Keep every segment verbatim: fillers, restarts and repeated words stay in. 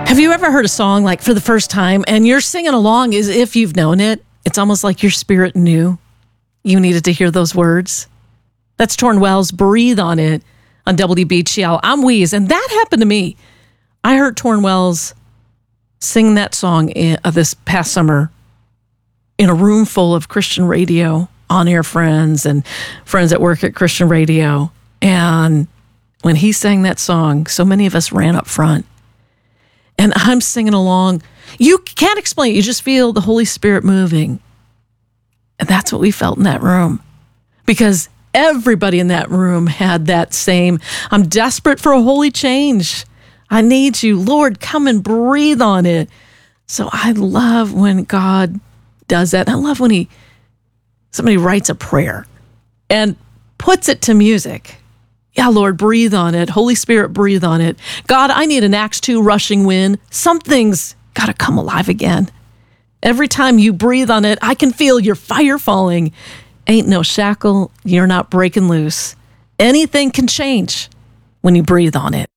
Have you ever heard a song like for the first time and you're singing along as if you've known it? It's almost like your spirit knew you needed to hear those words. That's Torn Wells, Breathe on It on W B G L. I'm Weeze, and that happened to me. I heard Torn Wells sing that song in, uh, this past summer in a room full of Christian radio, on-air friends and friends that work at Christian radio. And when he sang that song, so many of us ran up front. And I'm singing along. You can't explain it. You just feel the Holy Spirit moving. And that's what we felt in that room. Because everybody in that room had that same, I'm desperate for a holy change. I need you. Lord, come and breathe on it. So I love when God does that. And I love when he, somebody writes a prayer and puts it to music. Yeah, Lord, breathe on it. Holy Spirit, breathe on it. God, I need an Acts two rushing wind. Something's got to come alive again. Every time you breathe on it, I can feel your fire falling. Ain't no shackle, you're not breaking loose. Anything can change when you breathe on it.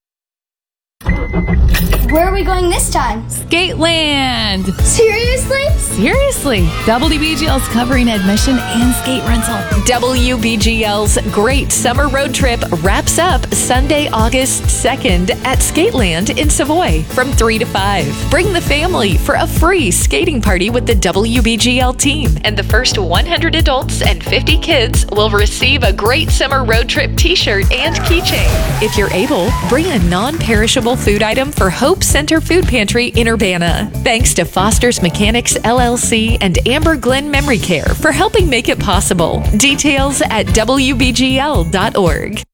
Where are we going this time? Skateland! Seriously? Seriously. W B G L's covering admission and skate rental. W B G L's Great Summer Road Trip wraps up Sunday, August second at Skateland in Savoy from three to five. Bring the family for a free skating party with the W B G L team. And the first one hundred adults and fifty kids will receive a Great Summer Road Trip t-shirt and keychain. If you're able, bring a non-perishable food item for Hope Center Food Pantry in Urbana. Thanks to Foster's Mechanics L L C and Amber Glen Memory Care for helping make it possible. Details at W B G L dot org.